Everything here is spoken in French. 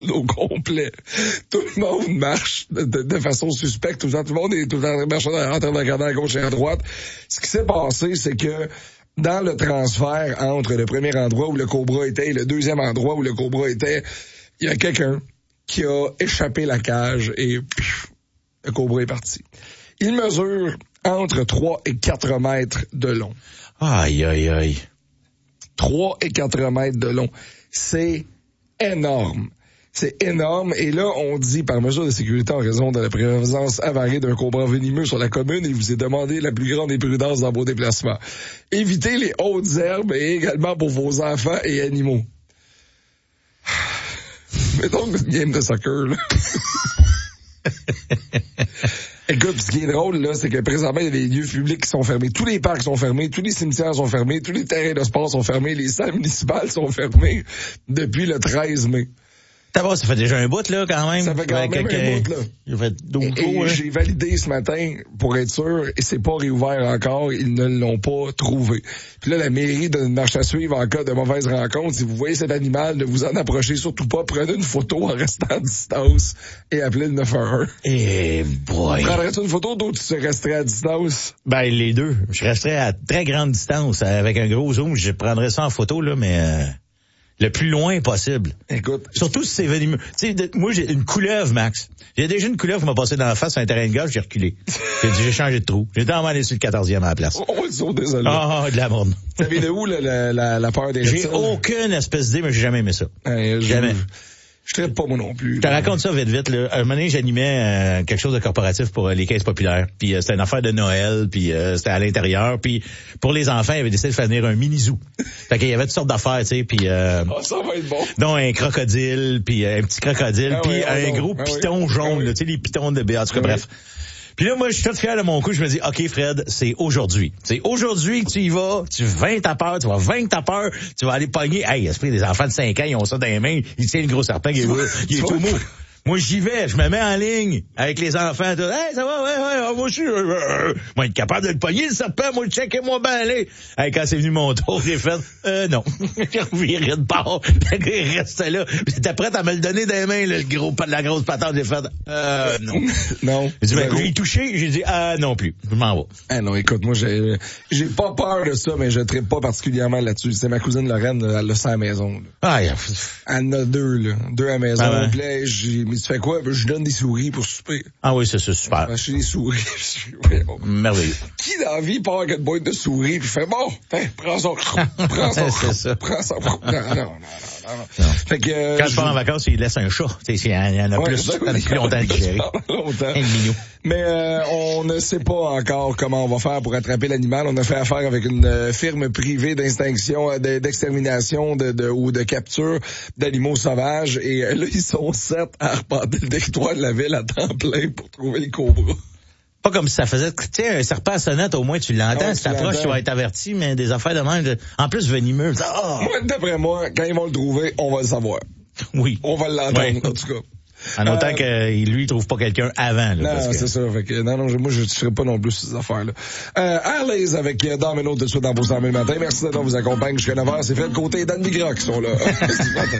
au complet. Tout le monde marche de façon suspecte. Tout le monde est tout le temps marchant en train de regarder à gauche et à droite. Ce qui s'est passé, c'est que dans le transfert entre le premier endroit où le Cobra était et le deuxième endroit où le Cobra était, il y a quelqu'un qui a échappé la cage et le Cobra est parti. Il mesure entre 3 et 4 mètres de long. Aïe, aïe, aïe. 3 et 4 mètres de long. C'est énorme. C'est énorme. Et là, on dit, par mesure de sécurité en raison de la présence avariée d'un cobra venimeux sur la commune, il vous est demandé la plus grande imprudence dans vos déplacements. Évitez les hautes herbes et également pour vos enfants et animaux. Mettons une game de soccer, là. Écoute, ce qui est drôle, là, c'est que présentement, il y a des lieux publics qui sont fermés. Tous les parcs sont fermés, tous les cimetières sont fermés, tous les terrains de sport sont fermés, les salles municipales sont fermées depuis le 13 mai. D'abord, ça fait déjà un bout, là, quand même. Ça fait quand même un bout, là. Il fait 12 jours, J'ai validé ce matin pour être sûr, et c'est pas réouvert encore, ils ne l'ont pas trouvé. Puis là, la mairie donne une marche à suivre en cas de mauvaise rencontre. Si vous voyez cet animal, ne vous en approchez surtout pas. Prenez une photo en restant à distance et appelez le 911. Eh boy. Prendrais-tu une photo d'où tu resterais à distance? Ben, les deux. Je resterais à très grande distance. Avec un gros zoom, je prendrais ça en photo, là, mais le plus loin possible. Écoute. Surtout si c'est venimeux. Tu sais, moi, j'ai une couleuvre, Max. J'ai déjà une couleuvre qui m'a passé dans la face sur un terrain de golf, j'ai reculé. J'ai changé de trou. J'étais en aller sur le 14e à la place. Oh, désolé. Ah, de la merde. Ça vient de où, la peur des reptiles? J'ai aucune espèce d'idée, mais j'ai jamais aimé ça. Jamais. Je traite pas moi non plus. Je te raconte ça vite, là. Un moment donné, j'animais quelque chose de corporatif pour les caisses populaires. Puis c'était une affaire de Noël, puis c'était à l'intérieur. Puis pour les enfants, ils avaient décidé de faire venir un mini-zoo. Fait qu'il y avait toutes sortes d'affaires, tu sais, puis ça va être bon. dont un crocodile, puis un petit crocodile, puis ouais, un gros python jaune, là, tu sais, les pythons de en tout cas, bref. Puis là, moi, je suis tout fier de mon coup. Je me dis, OK, Fred, c'est aujourd'hui. C'est aujourd'hui que tu y vas. Tu vaincre ta peur. Tu vas vaincre ta peur. Tu vas aller pogner. Hey, esprit des enfants de 5 ans, ils ont ça dans les mains. Ils tiennent le gros serpent. Il est tout mou. Moi, j'y vais. Je me mets en ligne avec les enfants. Tout. Hey, ça va? Ouais. Moi aussi. Moi, être capable de le pogner, le serpent. Moi, checkez-moi bien aller. Hey, quand c'est venu mon tour, j'ai fait, non. J'ai reviré de bord. Le gars, il restait là. J'étais prêt à me le donner dans les mains, là, la grosse patate. J'ai fait, non. Non. J'ai touché. J'ai dit, non plus. Je m'en vais. Ah non, écoute, moi, j'ai pas peur de ça, mais je trippe pas particulièrement là-dessus. C'est ma cousine Lorraine, elle a ça à la maison, là. Ah, elle en a deux, là. Deux à la maison. Ah, ouais. Mais tu fais quoi? Ben, je donne des souris pour souper. Ah oui, c'est super. Acheter des souris. Merveilleux. Qui dans la vie part avec une boîte de souris puis fait bon, prends ça. C'est ça. Prends ça. Non. Fait que, quand je pars en vacances, il laisse un chat. Il y en a plus longtemps à digérer. Mais on ne sait pas encore comment on va faire pour attraper l'animal. On a fait affaire avec une firme privée d'extermination ou de capture d'animaux sauvages. Et là, ils sont 7 à arpenter le territoire de la ville à temps plein pour trouver les cobras. Pas comme si ça faisait, tu sais, un serpent à sonnette, au moins tu l'entends, si t'approches, tu vas être averti, mais des affaires de même, en plus venimeux. Moi, d'après moi, quand ils vont le trouver, on va le savoir. Oui. On va l'entendre, en tout cas. En autant que lui, il trouve pas quelqu'un avant, là. Non, c'est ça. Fait que, non, moi, je ne serai pas non plus ces affaires-là. À l'aise avec Domino tout de suite dans Beau 100 000 matin. Merci d'être là, on vous accompagne jusqu'à 9h. C'est Fred Côté et Dan Bigra qui sont là.